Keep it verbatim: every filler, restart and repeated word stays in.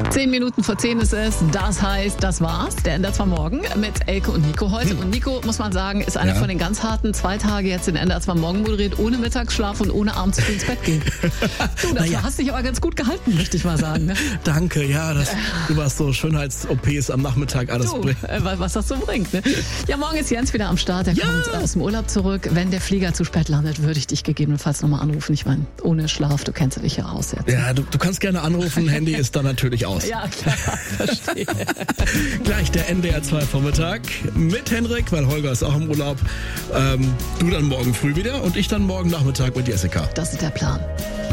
Zehn Minuten vor zehn ist es. Das heißt, das war's. Der N D R zwei Morgen mit Elke und Nico heute. Hm. Und Nico, muss man sagen, ist einer ja. von den ganz harten zwei Tage jetzt den N D R zwei Morgen moderiert, ohne Mittagsschlaf und ohne abends früh ins Bett gehen. Du, das naja. hast dich aber ganz gut gehalten, möchte ich mal sagen. Ne? Danke, ja, das, du warst so Schönheits-O Ps am Nachmittag, alles du, bringt. Was das so bringt. Ne? Ja, morgen ist Jens wieder am Start. Er ja. kommt aus dem Urlaub zurück. Wenn der Flieger zu spät landet, würde ich dich gegebenenfalls nochmal anrufen. Ich meine, ohne Schlaf, du kennst dich ja aus jetzt. Ja, du, du kannst gerne anrufen, Handy ist dann natürlich aus. Ja, klar, verstehe. Gleich der N D R zwei Vormittag mit Henrik, weil Holger ist auch im Urlaub. Ähm, du dann morgen früh wieder und ich dann morgen Nachmittag mit Jessica. Das ist der Plan.